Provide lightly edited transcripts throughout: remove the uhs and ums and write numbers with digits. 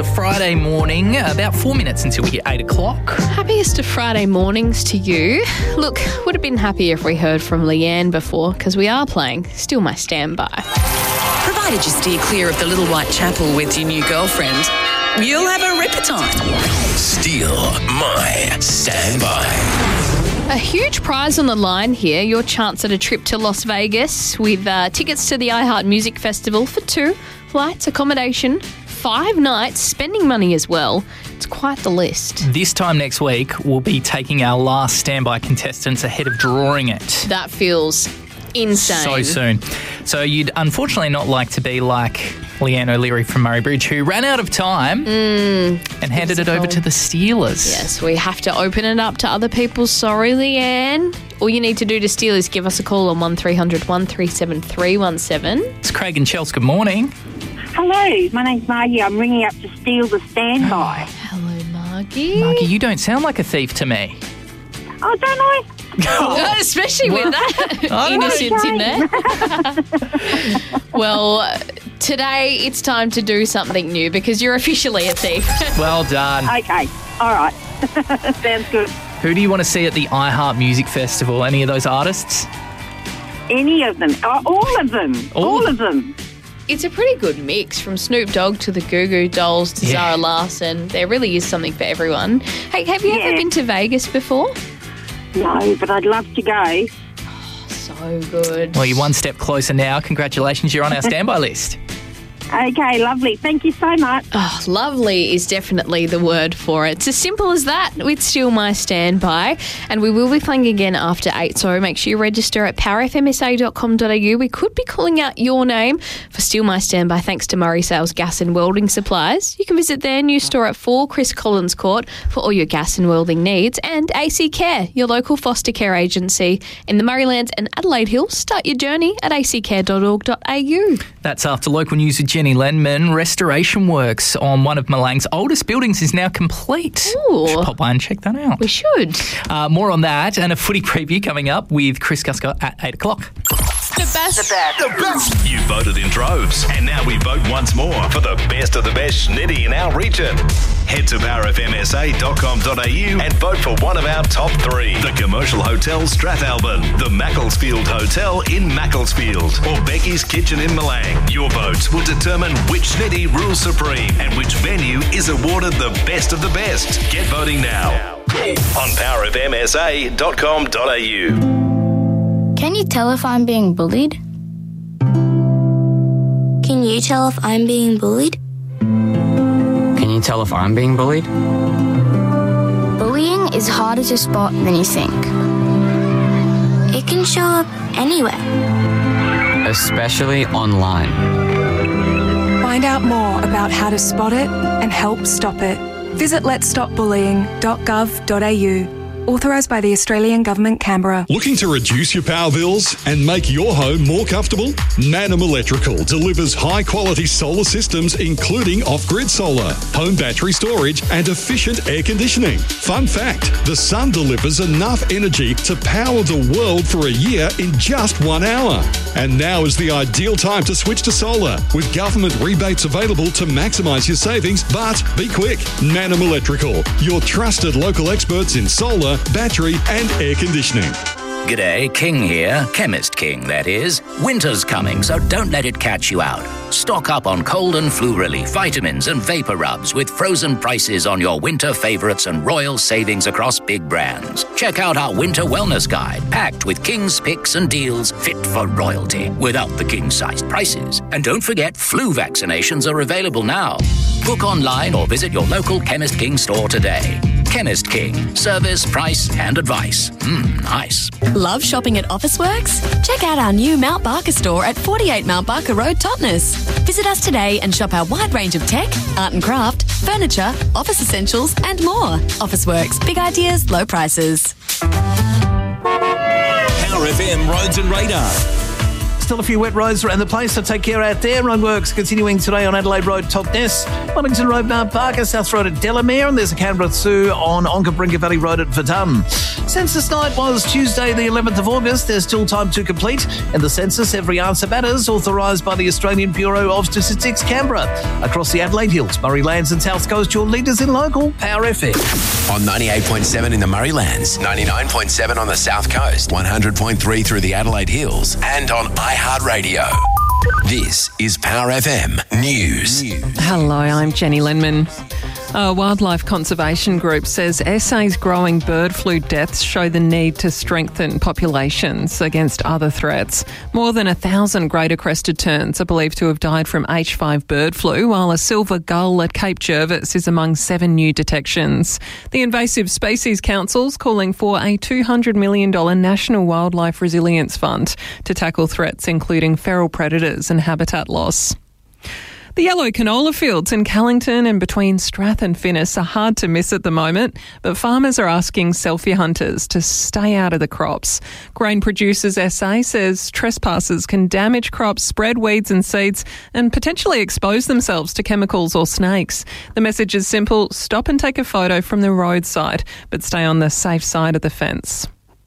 Friday morning, about 4 minutes until we hit 8 o'clock. Happiest of Friday mornings to you. Look, would have been happier if we heard from Leanne before, because we are playing Still My Standby. Provided you steer clear of the Little White Chapel with your new girlfriend, you'll have a ripper time. Still My Standby. A huge prize on the line here, your chance at a trip to Las Vegas with tickets to the iHeart Music Festival for 2, flights, accommodation, 5 nights, spending money as well. It's quite the list. This time next week, we'll be taking our last standby contestants ahead of drawing it. That feels insane. So soon. So you'd unfortunately not like to be like Leanne O'Leary from Murray Bridge, who ran out of time and handed it over to the Steelers. Yes, we have to open it up to other people. Sorry, Leanne. All you need to do to steal is give us a call on 1300 137 317. It's Craig and Chels. Good morning. Hello, my name's Margie. I'm ringing up to steal the standby. Hello, Margie. Margie, you don't sound like a thief to me. Oh, don't I? Especially with that innocence in there. Well, today it's time to do something new because you're officially a thief. Well done. Okay, all right. Sounds good. Who do you want to see at the iHeart Music Festival? Any of those artists? Any of them. All of them. All of them. It's a pretty good mix, from Snoop Dogg to the Goo Goo Dolls to Zara Larsson. There really is something for everyone. Hey, have you ever been to Vegas before? No, but I'd love to go. So good. Well, you're one step closer now. Congratulations, you're on our standby list. Okay, lovely. Thank you so much. Oh, lovely is definitely the word for it. It's as simple as that with Still My Standby. And we will be playing again after 8, so make sure you register at powerfmsa.com.au. We could be calling out your name for Still My Standby thanks to Murray Sales Gas and Welding Supplies. You can visit their new store at 4 Chris Collins Court for all your gas and welding needs. And AC Care, your local foster care agency in the Murraylands and Adelaide Hills. Start your journey at accare.org.au. That's after local news with Jenny Lenman. Restoration works on one of Malang's oldest buildings is now complete. Ooh. Should pop by and check that out. We should. More on that and a footy preview coming up with Chris Guscott at 8 o'clock. The best. The best. You voted in droves, and now we vote once more for the best of the best schnitty in our region. Head to powerfmsa.com.au and vote for one of our top 3. The Commercial Hotel Strathalbyn, the Macclesfield Hotel in Macclesfield, or Becky's Kitchen in Malang. Your votes will determine which schnitty rules supreme and which venue is awarded the best of the best. Get voting now on powerfmsa.com.au. Can you tell if I'm being bullied? Can you tell if I'm being bullied? Can you tell if I'm being bullied? Bullying is harder to spot than you think. It can show up anywhere. Especially online. Find out more about how to spot it and help stop it. Visit letsstopbullying.gov.au. Authorised by the Australian Government, Canberra. Looking to reduce your power bills and make your home more comfortable? Manum Electrical delivers high-quality solar systems including off-grid solar, home battery storage and efficient air conditioning. Fun fact, the sun delivers enough energy to power the world for a year in just 1 hour. And now is the ideal time to switch to solar, with government rebates available to maximise your savings. But be quick, Manum Electrical, your trusted local experts in solar, battery and air conditioning. G'day, King here. Chemist King, that is. Winter's coming, so don't let it catch you out. Stock up on cold and flu relief, vitamins and vapor rubs with frozen prices on your winter favourites and royal savings across big brands. Check out our winter wellness guide, packed with King's picks and deals fit for royalty, without the king-sized prices. And don't forget, flu vaccinations are available now. Book online or visit your local Chemist King store today. Chemist King. Service, price and advice. Nice. Love shopping at Officeworks? Check out our new Mount Barker store at 48 Mount Barker Road, Totnes. Visit us today and shop our wide range of tech, art and craft, furniture, office essentials and more. Officeworks. Big ideas, low prices. Power FM Roads and Radar. still a few wet roads around the place, so take care out there. Roadworks continuing today on Adelaide Road, Totnes, Wellington Road, Mount Barker, South Road at Delamere, and there's a Canberra Zoo on Onkaparinga Valley Road at Verdun. Census night was Tuesday the 11th of August. There's still time to complete. In the census, every answer matters, authorised by the Australian Bureau of Statistics, Canberra. Across the Adelaide Hills, Murray Lands and South Coast, your leaders in local Power FM. On 98.7 in the Murray Lands, 99.7 on the South Coast, 100.3 through the Adelaide Hills, and on iHeartRadio. This is Power FM News. Hello, I'm Jenny Lenman. A wildlife conservation group says SA's growing bird flu deaths show the need to strengthen populations against other threats. More than 1,000 greater crested terns are believed to have died from H5 bird flu, while a silver gull at Cape Jervis is among 7 new detections. The Invasive Species Council's calling for a $200 million National Wildlife Resilience Fund to tackle threats including feral predators and habitat loss. The yellow canola fields in Callington and between Strath and Finnis are hard to miss at the moment, but farmers are asking selfie hunters to stay out of the crops. Grain Producers SA says trespassers can damage crops, spread weeds and seeds, and potentially expose themselves to chemicals or snakes. The message is simple: stop and take a photo from the roadside, but stay on the safe side of the fence.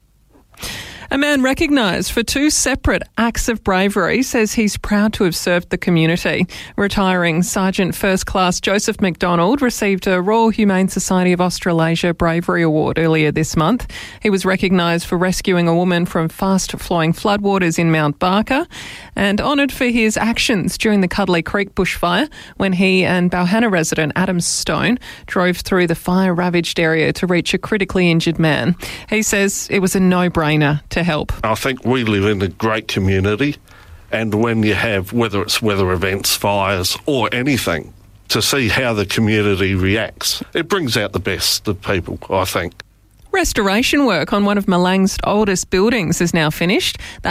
A man recognised for 2 separate acts of bravery says he's proud to have served the community. Retiring Sergeant First Class Joseph McDonald received a Royal Humane Society of Australasia Bravery Award earlier this month. He was recognised for rescuing a woman from fast-flowing floodwaters in Mount Barker and honoured for his actions during the Cuddly Creek bushfire when he and Balhanna resident Adam Stone drove through the fire-ravaged area to reach a critically injured man. He says it was a no-brainer to help. I think we live in a great community, and when you have, whether it's weather events, fires or anything, to see how the community reacts, it brings out the best of people, I think. Restoration work on one of Malang's oldest buildings is now finished. The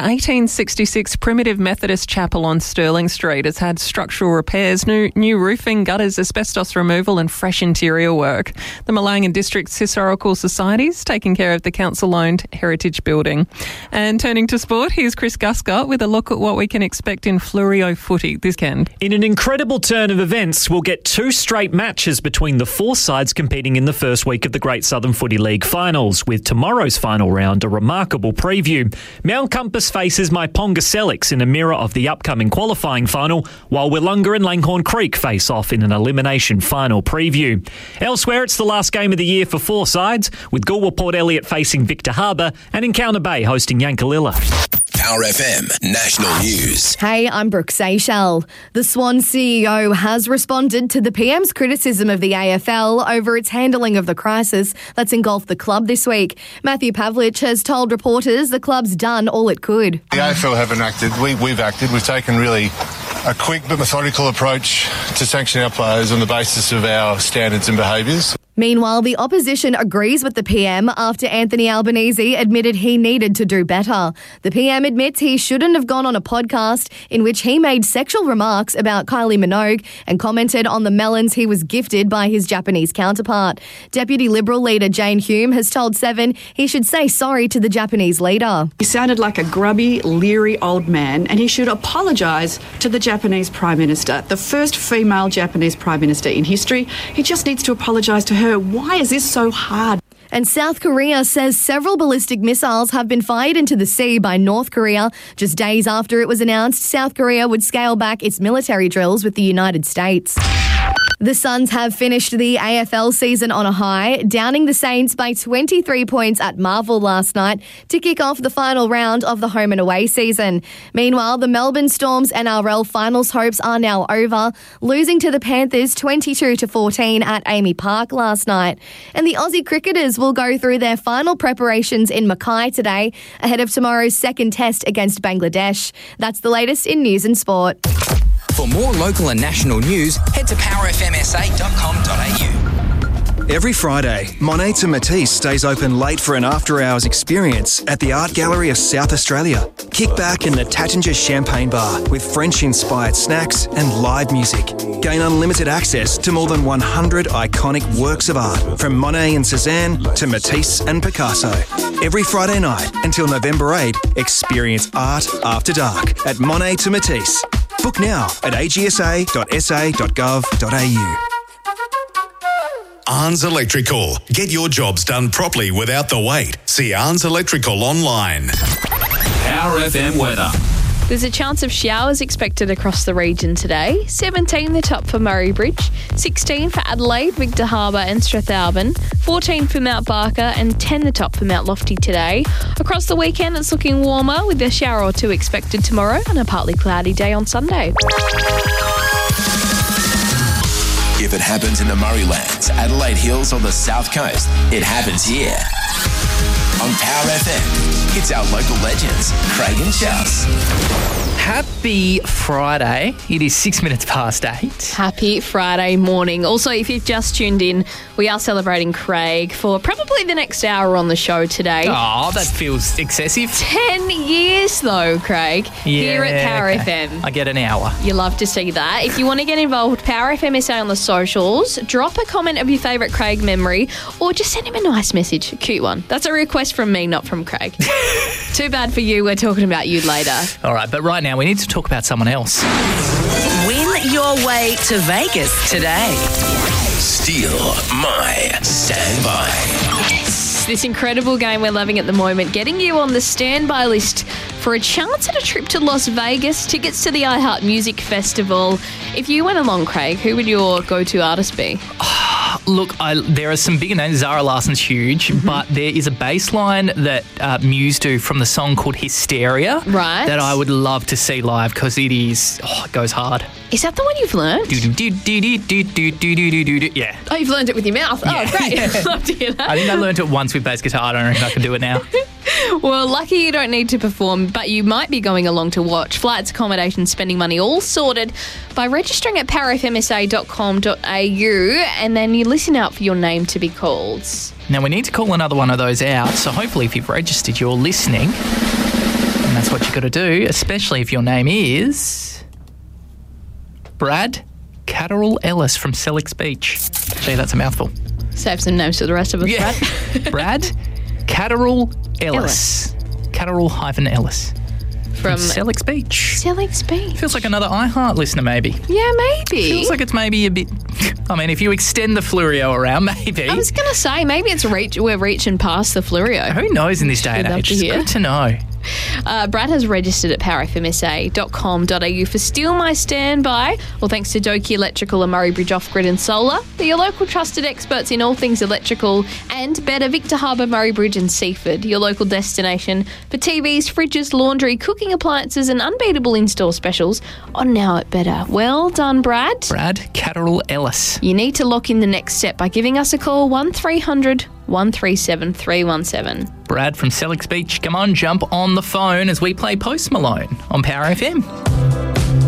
1866 Primitive Methodist Chapel on Stirling Street has had structural repairs, new roofing, gutters, asbestos removal and fresh interior work. The Malang and District Historical Society is taking care of the council-owned heritage building. And turning to sport, here's Chris Guscott with a look at what we can expect in Fluorio footy this weekend. In an incredible turn of events, we'll get 2 straight matches between the 4 sides competing in the first week of the Great Southern Footy League final. With tomorrow's final round a remarkable preview. Mount Compass faces Maiponga Selix in a mirror of the upcoming qualifying final, while Willunga and Langhorne Creek face off in an elimination final preview. Elsewhere, it's the last game of the year for 4 sides, with Goolwa Port Elliot facing Victor Harbour and Encounter Bay hosting Yankalilla. Power FM National News. Hey, I'm Brooke Seychelles. The Swan CEO has responded to the PM's criticism of the AFL over its handling of the crisis that's engulfed the club this week. Matthew Pavlich has told reporters the club's done all it could. The AFL haven't acted. We've acted. We've taken really a quick but methodical approach to sanction our players on the basis of our standards and behaviours. Meanwhile, the opposition agrees with the PM after Anthony Albanese admitted he needed to do better. The PM admits he shouldn't have gone on a podcast in which he made sexual remarks about Kylie Minogue and commented on the melons he was gifted by his Japanese counterpart. Deputy Liberal leader Jane Hume has told Seven he should say sorry to the Japanese leader. He sounded like a grubby, leery old man, and he should apologise to the Japanese Prime Minister, the first female Japanese Prime Minister in history. He just needs to apologise to her. Why is this so hard? And South Korea says several ballistic missiles have been fired into the sea by North Korea. Just days after it was announced South Korea would scale back its military drills with the United States. The Suns have finished the AFL season on a high, downing the Saints by 23 points at Marvel last night to kick off the final round of the home and away season. Meanwhile, the Melbourne Storm's NRL finals hopes are now over, losing to the Panthers 22-14 at Amy Park last night. And the Aussie cricketers will go through their final preparations in Mackay today ahead of tomorrow's second test against Bangladesh. That's the latest in news and sport. For more local and national news, head to powerfmsa.com.au. Every Friday, Monet to Matisse stays open late for an after-hours experience at the Art Gallery of South Australia. Kick back in the Tattinger Champagne Bar with French-inspired snacks and live music. Gain unlimited access to more than 100 iconic works of art, from Monet and Cézanne to Matisse and Picasso. Every Friday night until November 8, experience art after dark at Monet to Matisse. Book now at agsa.sa.gov.au. Arns Electrical. Get your jobs done properly without the wait. See Arns Electrical online. Power FM weather. There's a chance of showers expected across the region today. 17 the top for Murray Bridge, 16 for Adelaide, Victor Harbour and Strathalbyn, 14 for Mount Barker and 10 the top for Mount Lofty today. Across the weekend it's looking warmer with a shower or two expected tomorrow and a partly cloudy day on Sunday. If it happens in the Murraylands, Adelaide Hills or the South Coast, it happens here. On Power FM, it's our local legends, Craig and Chels. Happy Friday. It is 6 minutes past 8. Happy Friday morning. Also, if you've just tuned in, we are celebrating Craig for probably the next hour on the show today. Oh, that feels excessive. 10 years though, Craig, here at Power FM. I get an hour. You love to see that. If you want to get involved, Power FM SA on the socials, drop a comment of your favourite Craig memory or just send him a nice message, a cute one. That's a request from me, not from Craig. Too bad for you. We're talking about you later. All right, but right now we need to talk about someone else. Win your way to Vegas today. Steal my standby. This incredible game we're loving at the moment, getting you on the standby list for a chance at a trip to Las Vegas, tickets to the iHeart Music Festival. If you went along, Craig, who would your go-to artist be? Look, there are some bigger names. Zara Larsson's huge, but there is a bass line that Muse do from the song called Hysteria that I would love to see live because it goes hard. Is that the one you've learned? Yeah. Oh, you've learned it with your mouth. Yeah. Oh, great. Love to hear that. I think I learned it once with bass guitar. I don't reckon I can do it now. Well, lucky you don't need to perform, but you might be going along to watch. Flights, accommodation, spending money, all sorted by registering at powerfmsa.com.au, and then you listen out for your name to be called. Now, we need to call another one of those out, so hopefully if you've registered, you're listening, and that's what you've got to do, especially if your name is Brad Catterall Ellis from Sellex Beach. Gee, that's a mouthful. Save some names for the rest of us, yeah. Brad Catterall Ellis. Catterall-Ellis. From Sellex Beach. Sellex Beach. Feels like another iHeart listener, maybe. Yeah, maybe. Feels like it's maybe a bit... I mean, if you extend the Fluorio around, maybe. I was going to say, maybe we're reaching past the Fluorio. Who knows in this day and age? It's good to know. Brad has registered at powerfmsa.com.au for Steal My Standby. Well, thanks to Doki Electrical and Murray Bridge Off-Grid and Solar. They're your local trusted experts in all things electrical, and better Victor Harbour, Murray Bridge and Seaford, your local destination for TVs, fridges, laundry, cooking appliances and unbeatable in-store specials on Now at Better. Well done, Brad. Brad Catterall Ellis. You need to lock in the next step by giving us a call, 1300 137 317. Brad from Sellex Beach, come on, jump on the phone as we play Post Malone on Power FM.